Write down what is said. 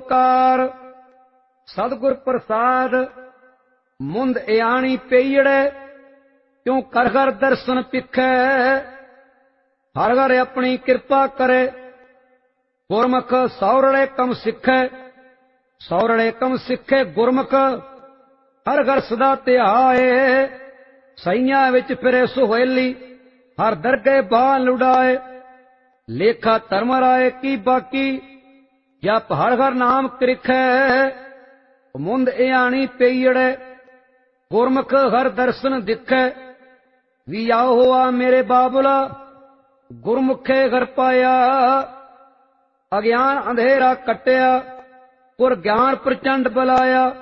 ਓਕਾਰ। सतगुर प्रसाद मुंद एआणी पेयड़े, क्यों कर घर दर्शन पिखै। हर घर अपनी कृपा करे, गुरमुख सौरड़े कम सिखै। सौरड़े कम सिखे गुरमुख, हर घर सदा ध्याए। सईयां विच फिरे सुहेली, हर दरगे बाल लुड़ाए। लेखा धर्म राय की बाकी, जप हर घर नाम कृखै। मुंद एआणी पेयड़े, गुरमुख हर दर्शन दिखै। विया हुआ मेरे बाबुला, गुरमुखे घर पाया। अज्ञान अंधेरा कटिया, गुर ज्ञान प्रचंड बलाया।